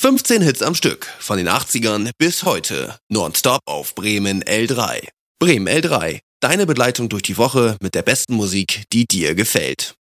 15 Hits am Stück, von den 80ern bis heute, nonstop auf Bremen L3. Bremen L3, deine Begleitung durch die Woche mit der besten Musik, die dir gefällt.